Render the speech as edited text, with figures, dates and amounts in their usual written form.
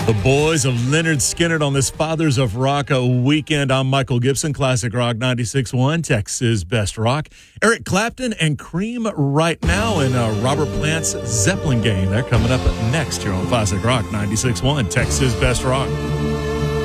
The boys of Leonard Skinner on this Fathers of Rock weekend. I'm Michael Gibson, Classic Rock 96.1, Texas Best Rock. Eric Clapton and Cream right now, and Robert Plant's Zeppelin game. They're coming up next here on Classic Rock 96.1, Texas Best Rock.